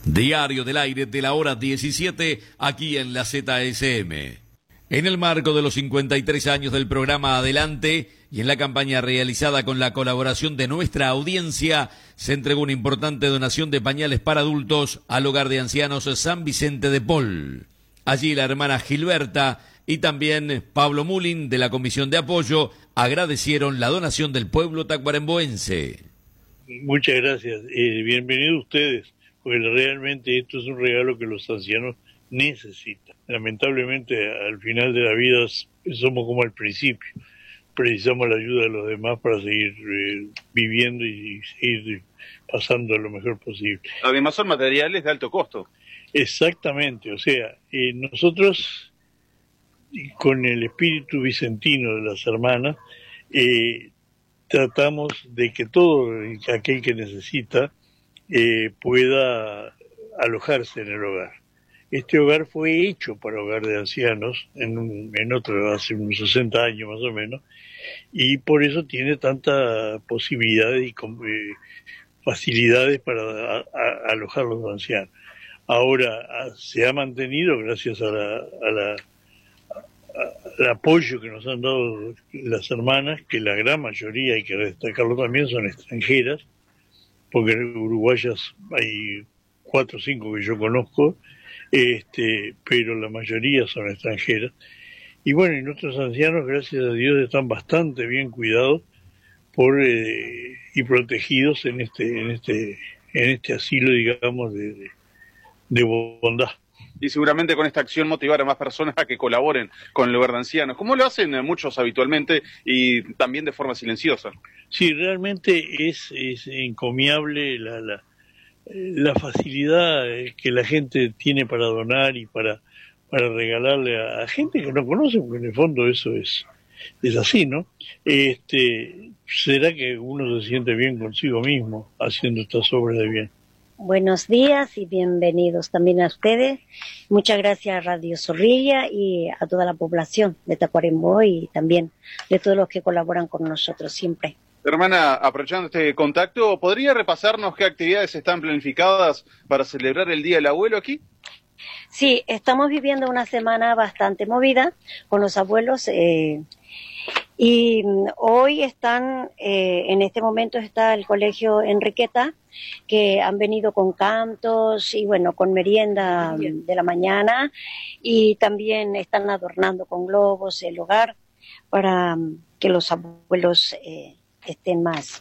Diario del aire de la hora 17, aquí en la ZSM. En el marco de los 53 años del programa Adelante y en la campaña realizada con la colaboración de nuestra audiencia, se entregó una importante donación de pañales para adultos al hogar de ancianos San Vicente de Paul. Allí la hermana Gilberta y también Pablo Mulin de la Comisión de Apoyo agradecieron la donación del pueblo tacuarembóense. Muchas gracias. Bienvenidos ustedes, porque realmente esto es un regalo que los ancianos necesitan. Lamentablemente, al final de la vida somos como al principio. Precisamos la ayuda de los demás para seguir viviendo y seguir pasando lo mejor posible. Además son materiales de alto costo. Exactamente, o sea, nosotros con el espíritu vicentino de las hermanas tratamos de que todo aquel que necesita pueda alojarse en el hogar. Este hogar fue hecho para hogar de ancianos en otro hace unos 60 años más o menos, y por eso tiene tantas posibilidades y facilidades para alojar a los ancianos. Ahora se ha mantenido gracias al apoyo que nos han dado las hermanas, que la gran mayoría, hay que destacarlo también, son extranjeras, porque uruguayas hay 4 o 5 que yo conozco, pero la mayoría son extranjeras. Y bueno, y nuestros ancianos, gracias a Dios, están bastante bien cuidados y protegidos en este asilo, digamos, de bondad. Y seguramente con esta acción motivar a más personas a que colaboren con el hogar de ancianos, como lo hacen muchos habitualmente y también de forma silenciosa. Sí, realmente es encomiable la facilidad que la gente tiene para donar y para regalarle a gente que no conoce, porque en el fondo eso es así, ¿no? Será que uno se siente bien consigo mismo haciendo estas obras de bien. Buenos días y bienvenidos también a ustedes. Muchas gracias a Radio Zorrilla y a toda la población de Tacuarembó y también de todos los que colaboran con nosotros siempre. Hermana, aprovechando este contacto, ¿podría repasarnos qué actividades están planificadas para celebrar el Día del Abuelo aquí? Sí, estamos viviendo una semana bastante movida con los abuelos y hoy están, en este momento está el Colegio Enriqueta, que han venido con cantos y bueno, con merienda de la mañana, y también están adornando con globos el hogar para que los abuelos estén más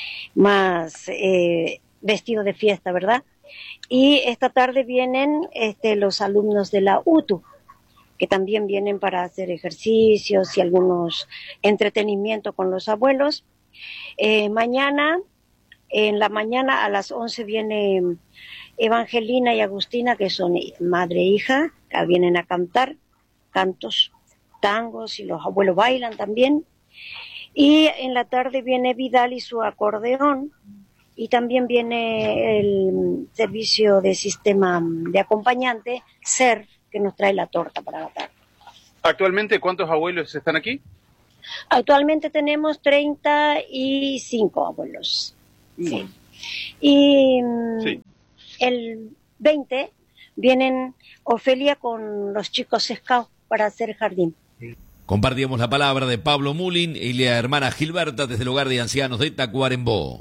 vestidos de fiesta, ¿verdad? Y esta tarde vienen los alumnos de la UTU, que también vienen para hacer ejercicios y algunos entretenimientos con los abuelos. Mañana, en la mañana a las 11 viene Evangelina y Agustina, que son madre e hija, que vienen a cantar cantos, tangos, y los abuelos bailan también. Y en la tarde viene Vidal y su acordeón, y también viene el servicio de sistema de acompañante, SER, que nos trae la torta para la tarde. ¿Actualmente cuántos abuelos están aquí? Actualmente tenemos 35 abuelos. Sí. Y sí, el 20 vienen Ofelia con los chicos Scout para hacer jardín. Compartíamos la palabra de Pablo Mulin y la hermana Gilberta desde el hogar de ancianos de Tacuarembó.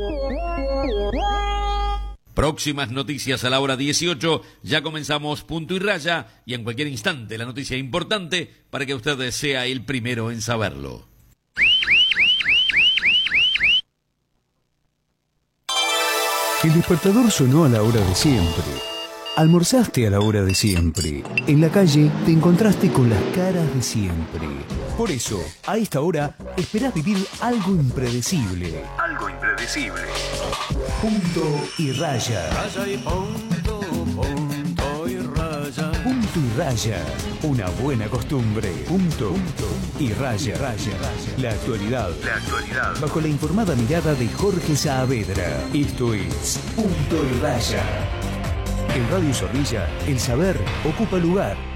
Próximas noticias a la hora 18, ya comenzamos Punto y Raya, y en cualquier instante la noticia importante para que usted sea el primero en saberlo. El despertador sonó a la hora de siempre. Almorzaste a la hora de siempre. En la calle te encontraste con las caras de siempre. Por eso, a esta hora, esperás vivir algo impredecible. Algo impredecible. Punto y Raya. Raya y punto, punto y raya. Punto y Raya. Una buena costumbre. Punto y Raya. La actualidad. Bajo la informada mirada de Jorge Saavedra. Esto es Punto y Raya. En Radio Zorrilla, el saber ocupa lugar.